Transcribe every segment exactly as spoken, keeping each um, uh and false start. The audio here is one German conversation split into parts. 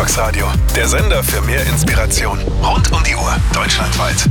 Brilux Radio, der Sender für mehr Inspiration. Rund um die Uhr, deutschlandweit.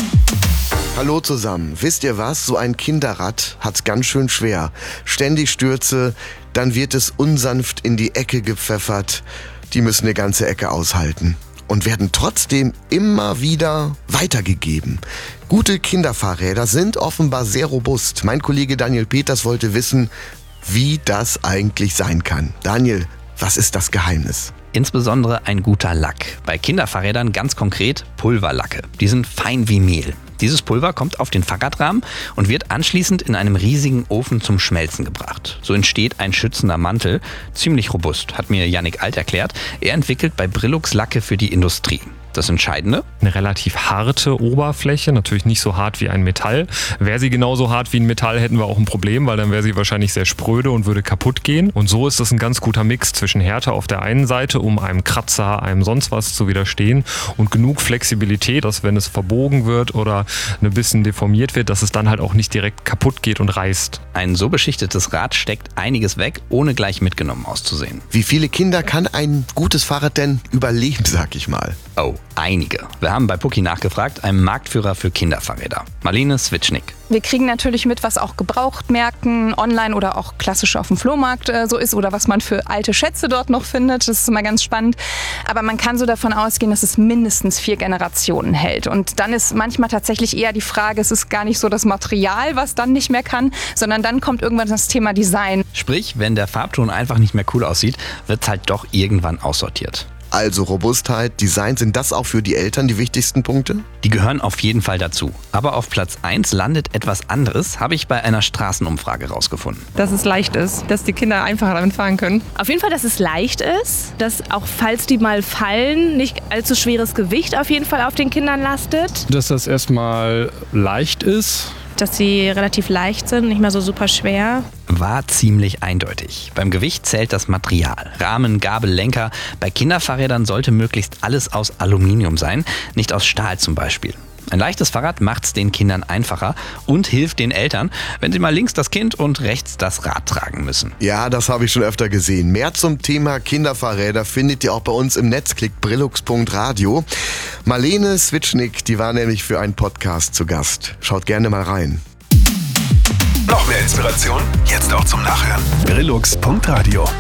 Hallo zusammen. Wisst ihr was? So ein Kinderrad hat's ganz schön schwer. Ständig Stürze, dann wird es unsanft in die Ecke gepfeffert. Die müssen eine ganze Ecke aushalten und werden trotzdem immer wieder weitergegeben. Gute Kinderfahrräder sind offenbar sehr robust. Mein Kollege Daniel Peters wollte wissen, wie das eigentlich sein kann. Daniel, was ist das Geheimnis? Insbesondere ein guter Lack. Bei Kinderfahrrädern ganz konkret Pulverlacke. Die sind fein wie Mehl. Dieses Pulver kommt auf den Fahrradrahmen und wird anschließend in einem riesigen Ofen zum Schmelzen gebracht. So entsteht ein schützender Mantel, ziemlich robust, hat mir Yannick Alt erklärt. Er entwickelt bei Brilux Lacke für die Industrie. Das Entscheidende? Eine relativ harte Oberfläche, natürlich nicht so hart wie ein Metall. Wäre sie genauso hart wie ein Metall, hätten wir auch ein Problem, weil dann wäre sie wahrscheinlich sehr spröde und würde kaputt gehen. Und so ist das ein ganz guter Mix zwischen Härte auf der einen Seite, um einem Kratzer, einem sonst was zu widerstehen, und genug Flexibilität, dass wenn es verbogen wird oder ein bisschen deformiert wird, dass es dann halt auch nicht direkt kaputt geht und reißt. Ein so beschichtetes Rad steckt einiges weg, ohne gleich mitgenommen auszusehen. Wie viele Kinder kann ein gutes Fahrrad denn überleben, sag ich mal? Oh, einige. Wir haben bei Pucki nachgefragt, einem Marktführer für Kinderfahrräder. Marlene Switschnick. Wir kriegen natürlich mit, was auch Gebrauchtmärkten, online oder auch klassisch auf dem Flohmarkt äh, so ist oder was man für alte Schätze dort noch findet. Das ist immer ganz spannend. Aber man kann so davon ausgehen, dass es mindestens vier Generationen hält. Und dann ist manchmal tatsächlich eher die Frage, es ist gar nicht so das Material, was dann nicht mehr kann, sondern dann kommt irgendwann das Thema Design. Sprich, wenn der Farbton einfach nicht mehr cool aussieht, wird es halt doch irgendwann aussortiert. Also Robustheit, Design, sind das auch für die Eltern die wichtigsten Punkte? Die gehören auf jeden Fall dazu. Aber auf Platz eins landet etwas anderes, habe ich bei einer Straßenumfrage rausgefunden. Dass es leicht ist, dass die Kinder einfacher damit fahren können. Auf jeden Fall, dass es leicht ist, dass auch falls die mal fallen, nicht allzu schweres Gewicht auf jeden Fall auf den Kindern lastet. Dass das erstmal leicht ist. Dass sie relativ leicht sind, nicht mehr so super schwer. War ziemlich eindeutig. Beim Gewicht zählt das Material. Rahmen, Gabel, Lenker. Bei Kinderfahrrädern sollte möglichst alles aus Aluminium sein, nicht aus Stahl zum Beispiel. Ein leichtes Fahrrad macht es den Kindern einfacher und hilft den Eltern, wenn sie mal links das Kind und rechts das Rad tragen müssen. Ja, das habe ich schon öfter gesehen. Mehr zum Thema Kinderfahrräder findet ihr auch bei uns im Netz. Klickt brilux punkt radio. Marlene Switschnick, die war nämlich für einen Podcast zu Gast. Schaut gerne mal rein. Noch mehr Inspiration? Jetzt auch zum Nachhören. Brilux punkt radio.